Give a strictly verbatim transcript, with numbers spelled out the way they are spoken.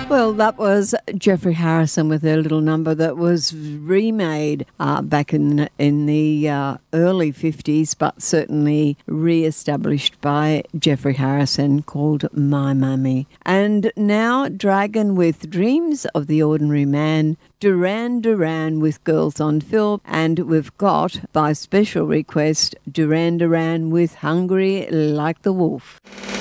Well, that was Jeffrey Harrison with their little number that was remade uh, back in in the uh, early fifties, but certainly re-established by Jeffrey Harrison, called My Mummy. And now Dragon with Dreams of the Ordinary Man, Duran Duran with Girls on Film, and we've got, by special request, Duran Duran with Hungry Like the Wolf.